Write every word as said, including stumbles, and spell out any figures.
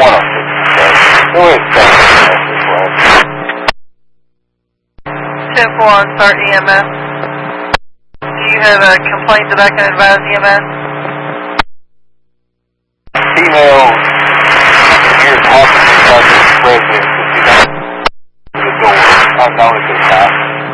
one oh six. Go ahead, start E M S as well. ten four on start E M S. Do you have a complaint that I can advise E M S? Female here talking about the president because she's on the door, unknown at this time.